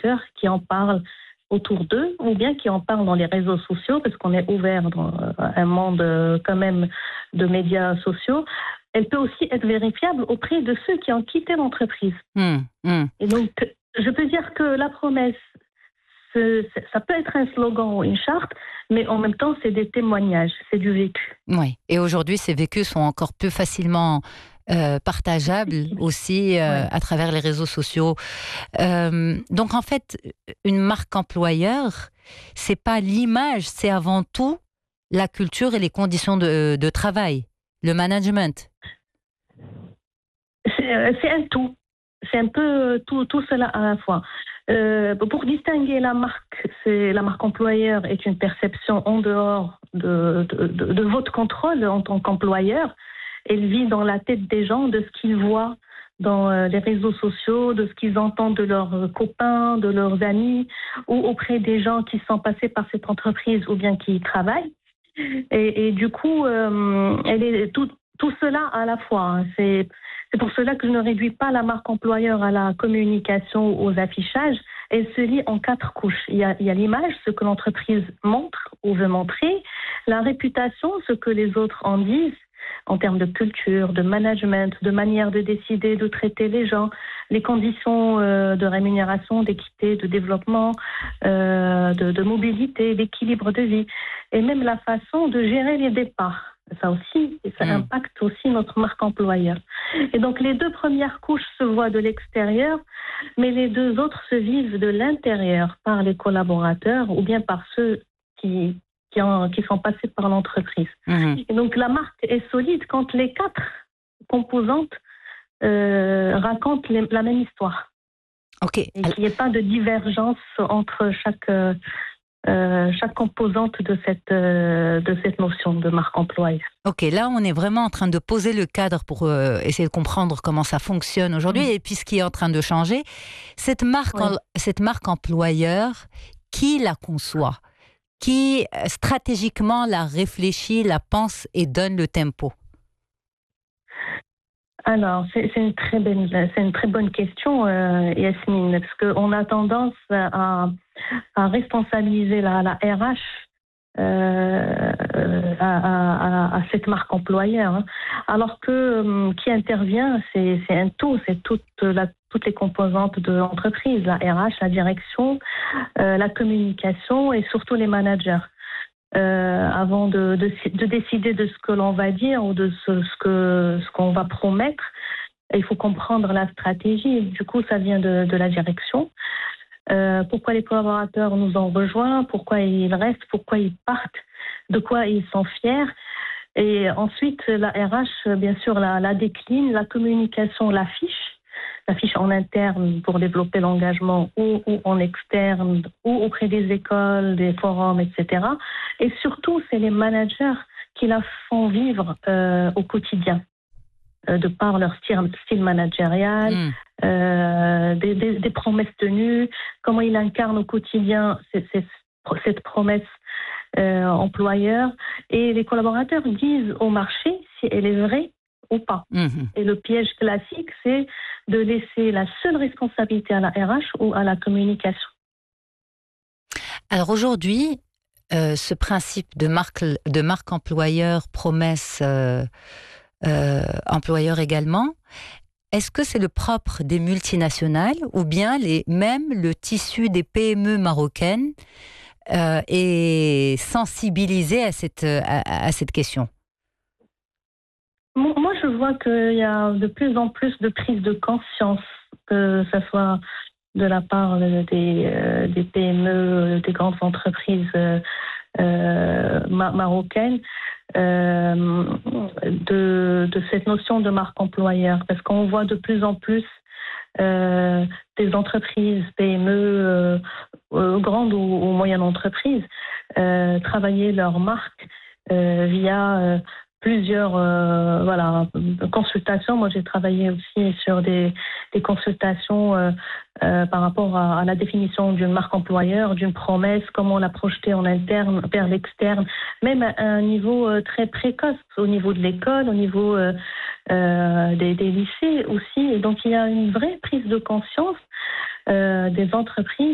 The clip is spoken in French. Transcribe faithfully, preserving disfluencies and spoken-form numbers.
collaborateurs qui en parlent autour d'eux ou bien qui en parlent dans les réseaux sociaux, parce qu'on est ouvert dans un monde quand même de médias sociaux. Elle peut aussi être vérifiable auprès de ceux qui ont quitté l'entreprise. Mmh, mmh. Et donc, je peux dire que la promesse, ça peut être un slogan ou une charte, mais en même temps, c'est des témoignages, c'est du vécu. Oui, et aujourd'hui, ces vécus sont encore plus facilement euh, partageables aussi euh, Ouais. à travers les réseaux sociaux. Euh, donc, en fait, une marque employeur, c'est pas l'image, c'est avant tout la culture et les conditions de, de travail, le management. C'est, c'est un tout. C'est un peu tout, tout cela à la fois. Euh, pour distinguer la marque, c'est, la marque employeur est une perception en dehors de, de, de, de votre contrôle en tant qu'employeur. Elle vit dans la tête des gens, de ce qu'ils voient dans les réseaux sociaux, de ce qu'ils entendent de leurs copains, de leurs amis, ou auprès des gens qui sont passés par cette entreprise ou bien qui y travaillent. Et, et du coup, euh, elle est tout, tout cela à la fois. Hein. C'est, c'est pour cela que je ne réduis pas la marque employeur à la communication, aux affichages. Elle se lie en quatre couches. Il y a, il y a l'image, ce que l'entreprise montre ou veut montrer, la réputation, ce que les autres en disent, en termes de culture, de management, de manière de décider, de traiter les gens, les conditions euh, de rémunération, d'équité, de développement, euh, de, de mobilité, d'équilibre de vie, et même la façon de gérer les départs. Ça aussi, ça mmh. impacte aussi notre marque employeur. Et donc les deux premières couches se voient de l'extérieur, mais les deux autres se vivent de l'intérieur par les collaborateurs ou bien par ceux qui Qui, en, qui sont passés par l'entreprise. Mmh. Et donc la marque est solide quand les quatre composantes euh, racontent les, la même histoire. Okay. Et qu'il n'y ait pas de divergence entre chaque, euh, chaque composante de cette, euh, de cette notion de marque employeur. Ok, là on est vraiment en train de poser le cadre pour euh, essayer de comprendre comment ça fonctionne aujourd'hui mmh. et puis ce qui est en train de changer. Cette marque, oui. en, cette marque employeur, qui la conçoit ? Qui stratégiquement la réfléchit, la pense et donne le tempo? Alors, c'est, c'est, une, très belle, c'est une très bonne question, euh, Yasmine, parce qu'on a tendance à, à responsabiliser la, la R H euh, à, à, à cette marque employeur, hein, alors que euh, qui intervient, c'est, c'est un tout, c'est toute la, toutes les composantes de l'entreprise, la R H, la direction, euh, la communication et surtout les managers. Euh, avant de, de, de décider de ce que l'on va dire ou de ce, ce, que, ce qu'on va promettre, il faut comprendre la stratégie. Du coup, ça vient de, de la direction. Euh, pourquoi les collaborateurs nous ont rejoints, pourquoi ils restent, pourquoi ils partent, de quoi ils sont fiers. Et ensuite, la R H, bien sûr, la, la décline, la communication l'affiche. L'affiche en interne pour développer l'engagement ou, ou en externe ou auprès des écoles, des forums, et cetera. Et surtout, c'est les managers qui la font vivre euh, au quotidien, euh, de par leur style, style managérial, mmh. euh, des, des, des promesses tenues, comment ils incarnent au quotidien cette, cette, cette promesse euh, employeur. Et les collaborateurs disent au marché si elle est vraie ou pas. Mmh. Et le piège classique, c'est de laisser la seule responsabilité à la R H ou à la communication. Alors aujourd'hui, euh, ce principe de marque, de marque employeur, promesse euh, euh, employeur également, est-ce que c'est le propre des multinationales ou bien les, même le tissu des P M E marocaines euh, est sensibilisé à cette, à, à cette question ? Moi, je vois qu'il y a de plus en plus de prise de conscience, que ce soit de la part des, euh, des P M E, des grandes entreprises euh, euh, marocaines, euh, de, de cette notion de marque employeur. Parce qu'on voit de plus en plus euh, des entreprises P M E, euh, grandes ou, ou moyennes entreprises, euh, travailler leur marque euh, via... Euh, plusieurs euh, voilà, consultations. Moi, j'ai travaillé aussi sur des, des consultations euh, euh, par rapport à, à la définition d'une marque employeur, d'une promesse, comment la projeter en interne vers l'externe, même à un niveau euh, très précoce, au niveau de l'école, au niveau euh, euh, des, des lycées aussi. Et donc, il y a une vraie prise de conscience euh, des entreprises